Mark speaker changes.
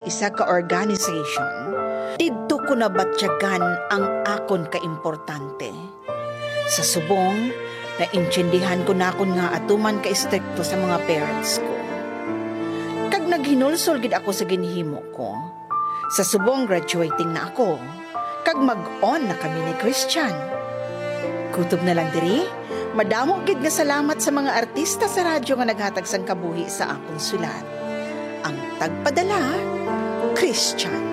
Speaker 1: isa ka organization, didto ko na batyagan ang akon ka-importante. Sa subong, naintindihan ko na akon nga atuman ka-istrikto sa mga parents ko. Kag naghinulsol gid ako sa ginhimo ko. Sa subong graduating na ako, kag mag-on na kami ni Christian. Kutob na lang diri, madamo gid nga salamat sa mga artista sa radyo nga naghatag sang kabuhi sa akong sulat. Ang tagpadala, Christian.